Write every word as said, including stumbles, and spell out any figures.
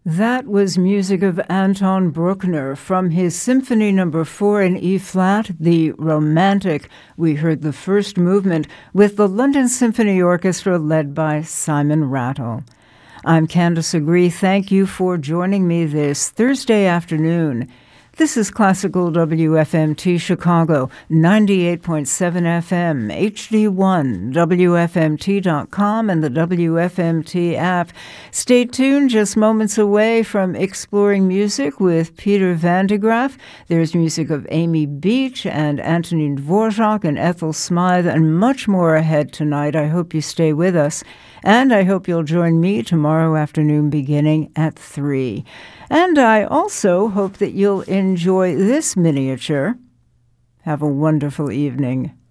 That was music of Anton Bruckner from his Symphony Number Four in E-flat, the Romantic. We heard the first movement with the London Symphony Orchestra led by Simon Rattle. I'm Candace Agree. Thank you for joining me this Thursday afternoon. This is Classical W F M T Chicago, ninety-eight point seven F M, H D one, W F M T dot com, and the W F M T app. Stay tuned, just moments away from Exploring Music with Peter Van de Graaf. There's music of Amy Beach and Antonin Dvorak and Ethel Smythe and much more ahead tonight. I hope you stay with us. And I hope you'll join me tomorrow afternoon beginning at three. And I also hope that you'll enjoy this miniature. Have a wonderful evening.